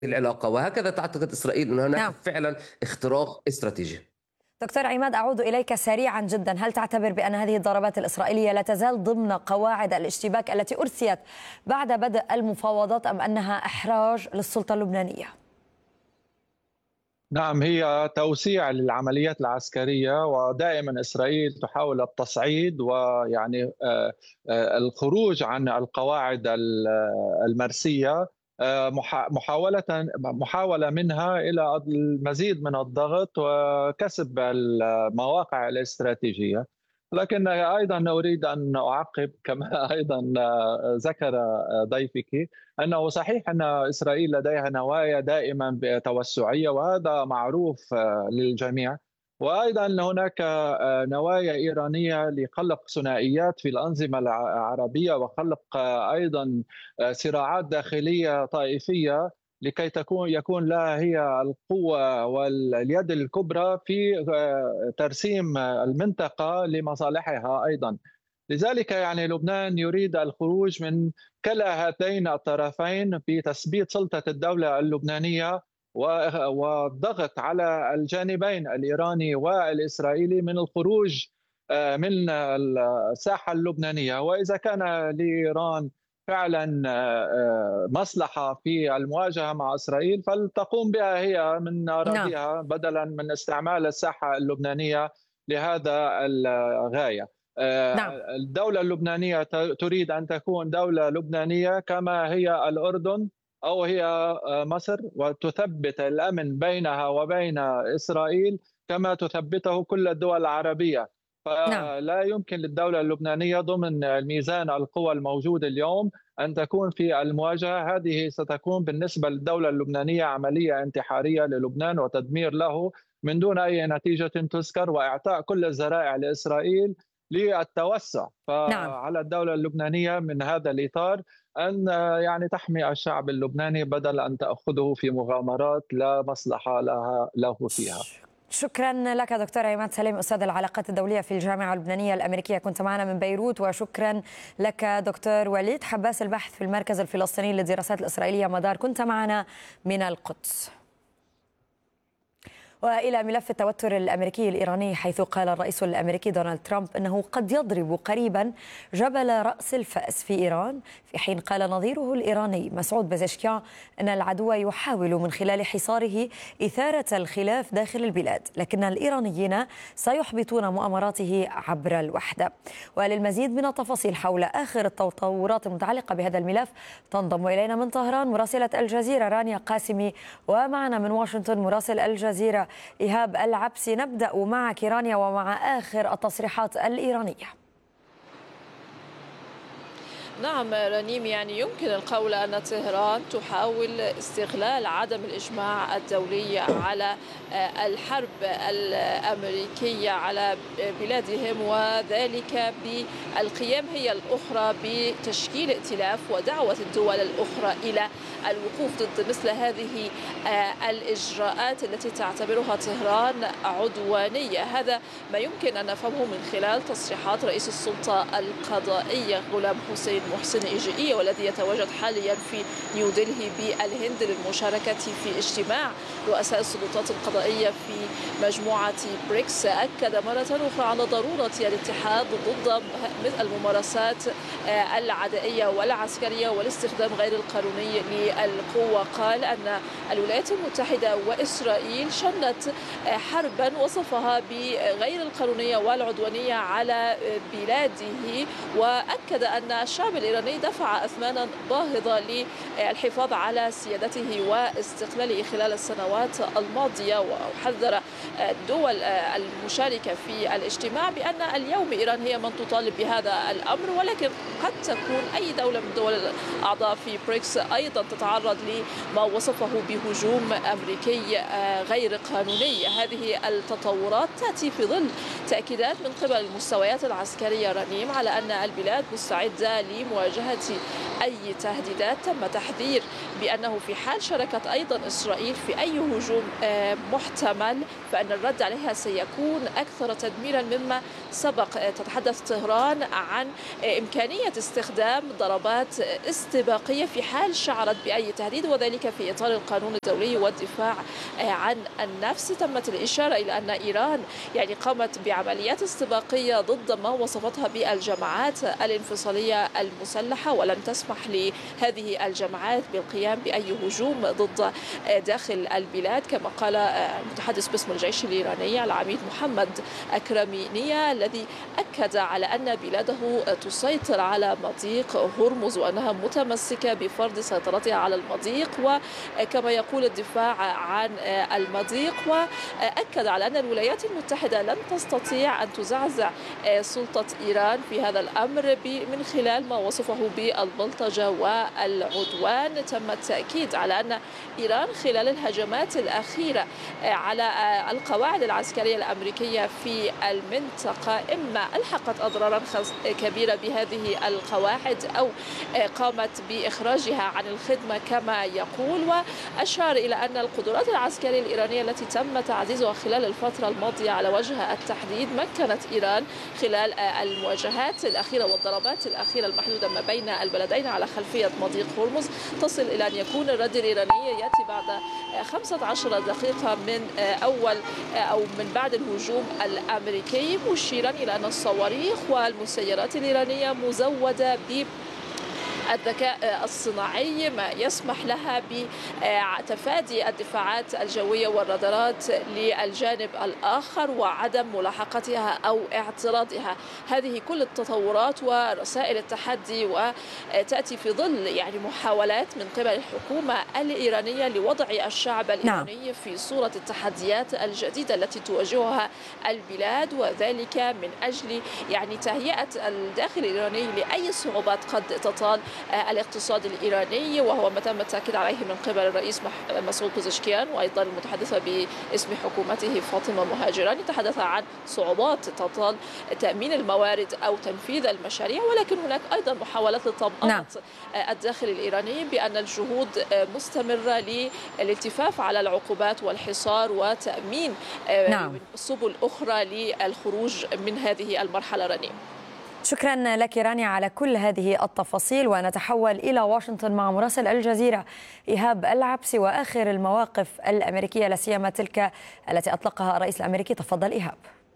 العلاقة، وهكذا تعتقد إسرائيل أن هناك نعم. فعلا اختراق استراتيجي. دكتور عماد، أعود إليك سريعا جدا. هل تعتبر بأن هذه الضربات الإسرائيلية لا تزال ضمن قواعد الاشتباك التي أرسيت بعد بدء المفاوضات، أم أنها إحراج للسلطة اللبنانية؟ نعم، هي توسيع للعمليات العسكرية، ودائما إسرائيل تحاول التصعيد ويعني الخروج عن القواعد المرسية، محاولة منها إلى المزيد من الضغط وكسب المواقع الاستراتيجية. لكن أيضا أريد أن أعقب كما أيضا ذكر ضيفك، أنه صحيح أن إسرائيل لديها نوايا دائما توسعية، وهذا معروف للجميع. وأيضا هناك نوايا إيرانية لخلق ثنائيات في الأنظمة العربية، وخلق أيضا صراعات داخلية طائفية، لكي يكون لها هي القوة واليد الكبرى في ترسيم المنطقة لمصالحها أيضا. لذلك يعني لبنان يريد الخروج من كلا هاتين الطرفين في تثبيت سلطة الدولة اللبنانية، والضغط على الجانبين الإيراني والإسرائيلي من الخروج من الساحة اللبنانية. وإذا كان لإيران فعلا مصلحة في المواجهة مع إسرائيل، فلتقوم بها هي من نعم. أراضيها بدلا من استعمال الساحة اللبنانية لهذا الغاية. نعم. الدولة اللبنانية تريد أن تكون دولة لبنانية كما هي الأردن أو هي مصر، وتثبت الأمن بينها وبين إسرائيل كما تثبته كل الدول العربية. نعم. فلا يمكن للدولة اللبنانية ضمن الميزان القوى الموجود اليوم أن تكون في المواجهة. هذه ستكون بالنسبة للدولة اللبنانية عملية انتحارية للبنان وتدمير له من دون أي نتيجة تذكر، وإعطاء كل الذرائع لإسرائيل للتوسع. نعم. فعلى الدولة اللبنانية من هذا الإطار أن يعني تحمي الشعب اللبناني بدل أن تأخذه في مغامرات لا مصلحة له فيها. شكرا لك دكتور عماد سليم، أستاذ العلاقات الدولية في الجامعة اللبنانية الأمريكية، كنت معنا من بيروت. وشكرا لك دكتور وليد حباس، الباحث في المركز الفلسطيني للدراسات الإسرائيلية مدار، كنت معنا من القدس. وإلى ملف التوتر الأمريكي الإيراني، حيث قال الرئيس الأمريكي دونالد ترامب أنه قد يضرب قريبا جبل رأس الفأس في إيران، في حين قال نظيره الإيراني مسعود بزشكيان أن العدو يحاول من خلال حصاره إثارة الخلاف داخل البلاد، لكن الإيرانيين سيحبطون مؤامراته عبر الوحدة. وللمزيد من التفاصيل حول آخر التطورات المتعلقة بهذا الملف تنضم إلينا من طهران مراسلة الجزيرة رانيا قاسمي، ومعنا من واشنطن مراسل الجزيرة إيهاب العبسي. نبدأ معك رانيا ومع آخر التصريحات الإيرانية. نعم رنيم، يعني يمكن القول أن طهران تحاول استغلال عدم الإجماع الدولي على الحرب الأمريكية على بلادهم، وذلك بالقيام هي الأخرى بتشكيل ائتلاف ودعوة الدول الأخرى إلى الوقوف ضد مثل هذه الإجراءات التي تعتبرها طهران عدوانية. هذا ما يمكن أن نفهمه من خلال تصريحات رئيس السلطة القضائية غلام حسين محسن إيجائية، والذي يتواجد حاليا في نيودلهي بالهند للمشاركة في اجتماع رؤساء السلطات القضائية في مجموعة بريكس. أكد مرة أخرى على ضرورة الاتحاد ضد الممارسات العدائية والعسكرية والاستخدام غير القانوني للقوة. قال أن الولايات المتحدة وإسرائيل شنت حربا وصفها بغير القانونية والعدوانية على بلاده، وأكد أن الشعب الإيراني دفع أثمانا باهظة للحفاظ على سيادته واستقلاله خلال السنوات الماضية. وحذر الدول المشاركة في الاجتماع بأن اليوم إيران هي من تطالب بهذا الأمر، ولكن قد تكون أي دولة من الدول الأعضاء في بريكس أيضا تتعرض لما وصفه بهجوم أمريكي غير قانوني. هذه التطورات تأتي في ظل تأكيدات من قبل المستويات العسكرية رنيم على أن البلاد مستعدة لمواجهة أي تهديدات. تم تحذير بأنه في حال شاركت أيضا إسرائيل في أي هجوم محتمل، بأن الرد عليها سيكون أكثر تدميرا مما سبق. تتحدث طهران عن إمكانية استخدام ضربات استباقية في حال شعرت بأي تهديد، وذلك في إطار القانون الدولي والدفاع عن النفس. تمت الإشارة إلى أن إيران قامت بعمليات استباقية ضد ما وصفتها بالجماعات الانفصالية المسلحة، ولن تسمح لهذه الجماعات بالقيام بأي هجوم ضد داخل البلاد، كما قال المتحدث باسم الجيش الإيراني العميد محمد أكرمينية، الذي أكد على أن بلاده تسيطر على مضيق هرمز وأنها متمسكة بفرض سيطرتها على المضيق، وكما يقول الدفاع عن المضيق. وأكد على أن الولايات المتحدة لن تستطيع أن تزعزع سلطة إيران في هذا الأمر من خلال ما وصفه بالبلطجة والعدوان. تم التأكيد على أن إيران خلال الهجمات الأخيرة على القواعد العسكرية الأمريكية في المنطقة إما ألحقت أضرارا كبيرة بهذه القواعد أو قامت بإخراجها عن الخدمة كما يقول. وأشار إلى أن القدرات العسكرية الإيرانية التي تم تعزيزها خلال الفترة الماضية على وجه التحديد مكنت إيران خلال المواجهات الأخيرة والضربات الأخيرة المحدودة ما بين البلدين على خلفية مضيق هرمز تصل إلى أن يكون الرد الإيراني يأتي بعد 15 دقيقة من بعد الهجوم الأمريكي، مشيرا إلى أن الصواريخ والمسيرات الإيرانية مزودة الذكاء الصناعي ما يسمح لها بتفادي الدفاعات الجوية والرادارات للجانب الآخر وعدم ملاحقتها أو اعتراضها. هذه كل التطورات ورسائل التحدي وتأتي في ظل محاولات من قبل الحكومة الإيرانية لوضع الشعب الإيراني في صورة التحديات الجديدة التي تواجهها البلاد، وذلك من أجل تهيئة الداخل الإيراني لأي صعوبات قد تطال الاقتصاد الإيراني، وهو ما تم التأكيد عليه من قبل الرئيس مسعود بزشكيان وأيضا المتحدثة باسم حكومته فاطمة مهاجران. تحدث عن صعوبات تطال تأمين الموارد أو تنفيذ المشاريع، ولكن هناك أيضا محاولات لطمأنة الداخل الإيراني بأن الجهود مستمرة للالتفاف على العقوبات والحصار وتأمين سبل أخرى للخروج من هذه المرحلة. رنيم، شكرا لك رانيا على كل هذه التفاصيل. ونتحول إلى واشنطن مع مراسل الجزيرة إيهاب العبسي وآخر المواقف الأمريكية لا سيما تلك التي أطلقها الرئيس الأمريكي. تفضل إيهاب.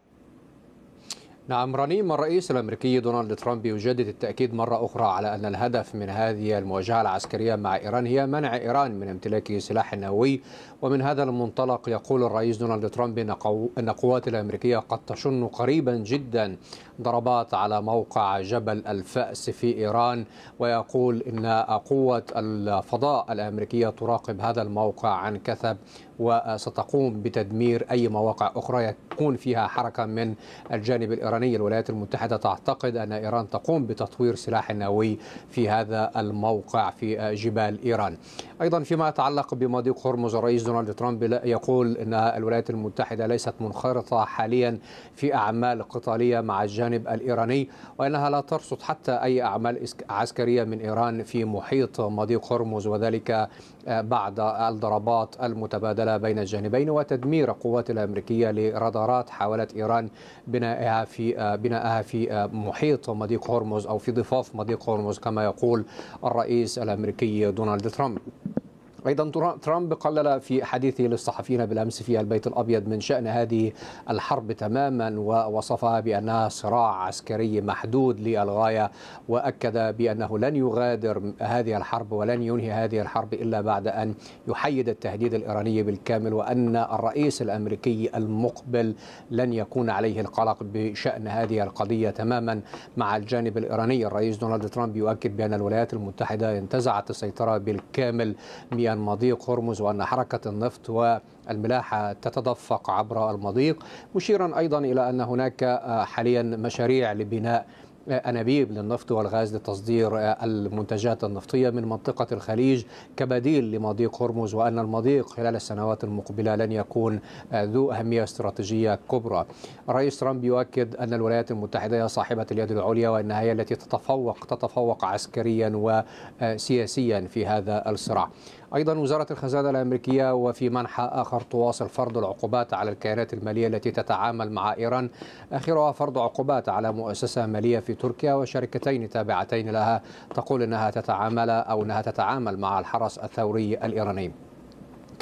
نعم رنيم، الرئيس الأمريكي دونالد ترامب يجدد التأكيد مرة أخرى على أن الهدف من هذه المواجهة العسكرية مع إيران هي منع إيران من امتلاك سلاح نووي. ومن هذا المنطلق يقول الرئيس دونالد ترامب أن القوات الأمريكية قد تشن قريبا جدا ضربات على موقع جبل الفأس في إيران، ويقول إن قوة الفضاء الأمريكية تراقب هذا الموقع عن كثب وستقوم بتدمير أي مواقع أخرى يكون فيها حركة من الجانب الإيراني. الولايات المتحدة تعتقد أن إيران تقوم بتطوير سلاح نووي في هذا الموقع في جبال إيران. أيضا فيما يتعلق بمضيق هرمز، الرئيس دونالد ترامب يقول أن الولايات المتحدة ليست منخرطة حاليا في أعمال قتالية مع الجانب الإيراني، وأنها لا ترصد حتى أي أعمال عسكرية من إيران في محيط مضيق هرمز، وذلك بعد الضربات المتبادلة بين الجانبين وتدمير القوات الأمريكية لرادارات حاولت إيران بنائها في محيط مضيق هرمز أو في ضفاف مضيق هرمز كما يقول الرئيس الأمريكي دونالد ترامب. أيضا ترامب قلل في حديثه للصحفيين بالأمس في البيت الأبيض من شأن هذه الحرب تماما، ووصفها بأنها صراع عسكري محدود للغاية، وأكد بأنه لن يغادر هذه الحرب ولن ينهي هذه الحرب إلا بعد أن يحيد التهديد الإيراني بالكامل، وأن الرئيس الأمريكي المقبل لن يكون عليه القلق بشأن هذه القضية تماما مع الجانب الإيراني. الرئيس دونالد ترامب يؤكد بأن الولايات المتحدة انتزعت السيطرة بالكامل من مضيق هرمز، وأن حركة النفط والملاحة تتدفق عبر المضيق، مشيرا أيضا إلى أن هناك حاليا مشاريع لبناء أنابيب للنفط والغاز لتصدير المنتجات النفطية من منطقة الخليج كبديل لمضيق هرمز، وأن المضيق خلال السنوات المقبلة لن يكون ذو أهمية استراتيجية كبرى. الرئيس ترامب يؤكد أن الولايات المتحدة هي صاحبة اليد العليا، وأنها هي التي تتفوق عسكريا وسياسيا في هذا الصراع. أيضا وزارة الخزانة الأمريكية وفي منحى آخر تواصل فرض العقوبات على الكيانات المالية التي تتعامل مع إيران، آخرها فرض عقوبات على مؤسسة مالية في تركيا وشركتين تابعتين لها تقول أنها تتعامل مع الحرس الثوري الإيراني.